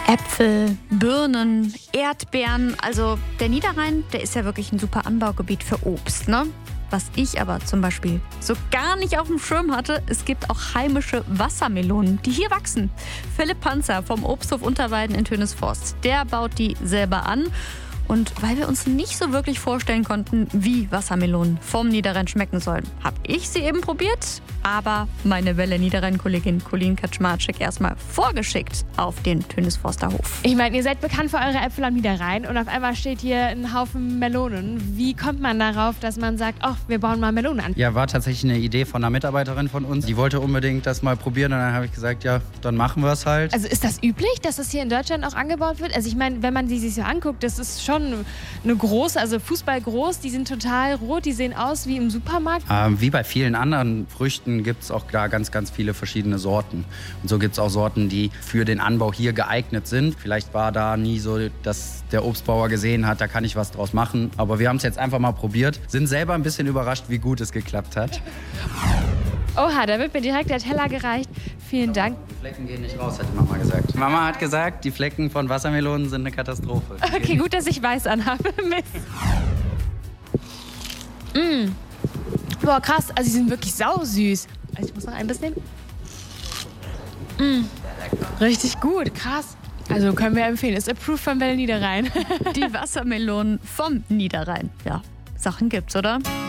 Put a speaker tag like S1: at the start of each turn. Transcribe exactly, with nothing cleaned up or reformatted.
S1: Äpfel, Birnen, Erdbeeren. Also der Niederrhein, der ist ja wirklich ein super Anbaugebiet für Obst, ne? Was ich aber zum Beispiel so gar nicht auf dem Schirm hatte, es gibt auch heimische Wassermelonen, die hier wachsen. Philipp Panzer vom Obsthof Unterweiden in Tönisforst, der baut die selber an. Und weil wir uns nicht so wirklich vorstellen konnten, wie Wassermelonen vom Niederrhein schmecken sollen, habe ich sie eben probiert, aber meine Welle Niederrhein-Kollegin Colleen Kaczmarczyk erstmal vorgeschickt auf den Tönisforster Hof.
S2: Ich meine, ihr seid bekannt für eure Äpfel am Niederrhein und auf einmal steht hier ein Haufen Melonen. Wie kommt man darauf, dass man sagt, ach, wir bauen mal Melonen an?
S3: Ja, war tatsächlich eine Idee von einer Mitarbeiterin von uns. Die wollte unbedingt das mal probieren und dann habe ich gesagt, ja, dann machen wir es halt.
S2: Also ist das üblich, dass das hier in Deutschland auch angebaut wird? Also ich meine, wenn man die sich so anguckt, das ist schon eine große, also Fußball groß, die sind total rot, die sehen aus wie im Supermarkt.
S3: Ähm, wie bei vielen anderen Früchten gibt es auch da ganz, ganz viele verschiedene Sorten. Und so gibt es auch Sorten, die für den Anbau hier geeignet sind. Vielleicht war da nie so, dass der Obstbauer gesehen hat, da kann ich was draus machen. Aber wir haben es jetzt einfach mal probiert, sind selber ein bisschen überrascht, wie gut es geklappt hat.
S2: Oha, da wird mir direkt der Teller gereicht. Vielen Dank.
S3: Die Flecken gehen nicht raus, hat die Mama gesagt. Mama hat gesagt, die Flecken von Wassermelonen sind eine Katastrophe.
S2: Okay, gut, dass ich weiß anhabe. Mist. Mm. Boah, krass. Also, sie sind wirklich sausüß. Also, ich muss noch ein bisschen. Mm. Richtig gut, krass. Also, können wir empfehlen. Ist approved von Welle Niederrhein.
S1: Die Wassermelonen vom Niederrhein. Ja, Sachen gibt's, oder?